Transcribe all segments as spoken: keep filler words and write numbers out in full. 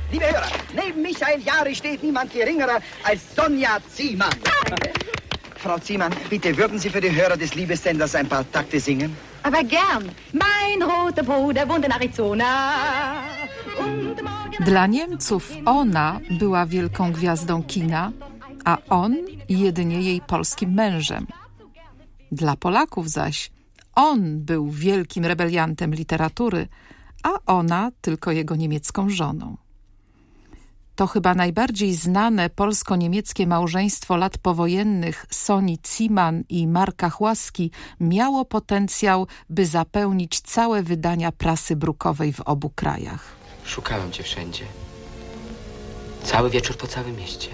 Liebe Hörer, neben Michael Jahre steht niemand geringerer als Sonja Ziemann. Frau Ziemann, bitte würden Sie für die Hörer des Liebessenders ein paar Takte singen? Aber gern. Mein roter Bruder wohnt in Arizona. Dla Niemców ona była wielką gwiazdą kina, a on jedynie jej polskim mężem. Dla Polaków zaś on był wielkim rebeliantem literatury, a ona tylko jego niemiecką żoną. To chyba najbardziej znane polsko-niemieckie małżeństwo lat powojennych Soni Ziemann i Marka Chłaski miało potencjał, by zapełnić całe wydania prasy brukowej w obu krajach. Szukałem cię wszędzie. Cały wieczór po całym mieście.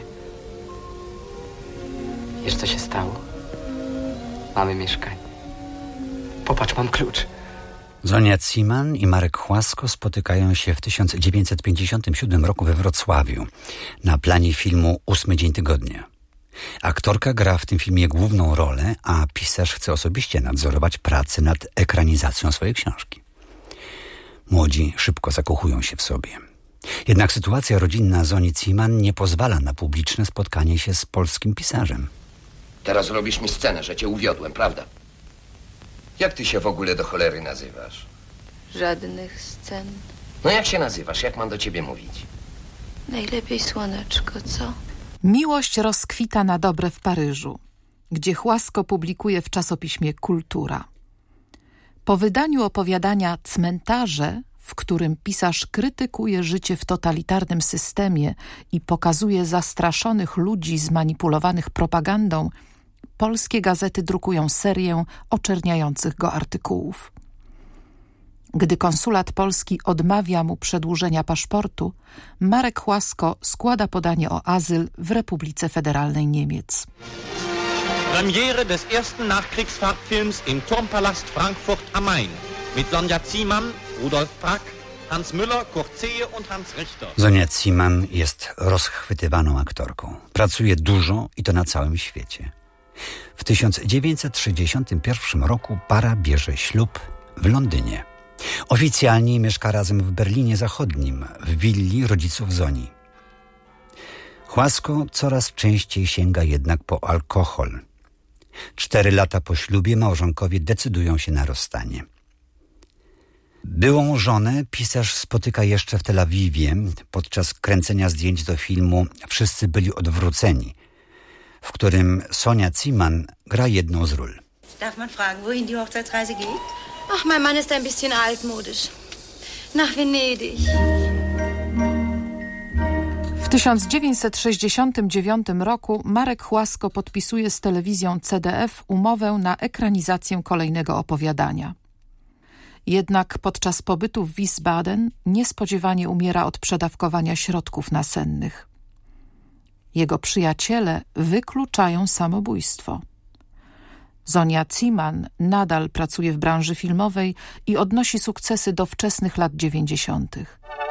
Wiesz, co się stało? Mamy mieszkanie. Popatrz, mam klucz. Sonia Ziemann i Marek Chłasko spotykają się w tysiąc dziewięćset pięćdziesiątym siódmym roku we Wrocławiu na planie filmu Ósmy dzień tygodnia. Aktorka gra w tym filmie główną rolę, a pisarz chce osobiście nadzorować pracę nad ekranizacją swojej książki. Młodzi szybko zakochują się w sobie. Jednak sytuacja rodzinna Soni Ziemann nie pozwala na publiczne spotkanie się z polskim pisarzem. Teraz robisz mi scenę, że cię uwiodłem, prawda? Jak ty się w ogóle do cholery nazywasz? Żadnych scen. No jak się nazywasz? Jak mam do ciebie mówić? Najlepiej słoneczko, co? Miłość rozkwita na dobre w Paryżu, gdzie Chłasko publikuje w czasopiśmie Kultura. Po wydaniu opowiadania Cmentarze, w którym pisarz krytykuje życie w totalitarnym systemie i pokazuje zastraszonych ludzi zmanipulowanych propagandą, polskie gazety drukują serię oczerniających go artykułów. Gdy konsulat polski odmawia mu przedłużenia paszportu, Marek Chłasko składa podanie o azyl w Republice Federalnej Niemiec. Premiere des ersten Nachkriegsfahrtfilms im Turmpalast Frankfurt am Main mit Sonja Ziemann, Rudolf Prack, Hans Müller, Kurt Zehe und Hans Richter. Sonia Ziemann jest rozchwytywaną aktorką. Pracuje dużo i to na całym świecie. W tysiąc dziewięćset sześćdziesiątym pierwszym roku para bierze ślub w Londynie. Oficjalnie mieszka razem w Berlinie Zachodnim, w willi rodziców Zoni. Chłasko coraz częściej sięga jednak po alkohol. Cztery lata po ślubie małżonkowie decydują się na rozstanie. Byłą żonę pisarz spotyka jeszcze w Tel Awiwie podczas kręcenia zdjęć do filmu Wszyscy byli odwróceni, w którym Sonia Ziemann gra jedną z ról. Darf man fragen, wohin die Hochzeitsreise geht? Ach, mein Mann ist ein bisschen altmodisch. Nach Venedig. W tysiąc dziewięćset sześćdziesiątym dziewiątym roku Marek Chłasko podpisuje z telewizją C D F umowę na ekranizację kolejnego opowiadania. Jednak podczas pobytu w Wiesbaden niespodziewanie umiera od przedawkowania środków nasennych. Jego przyjaciele wykluczają samobójstwo. Sonia Ziemann nadal pracuje w branży filmowej i odnosi sukcesy do wczesnych lat dziewięćdziesiątych.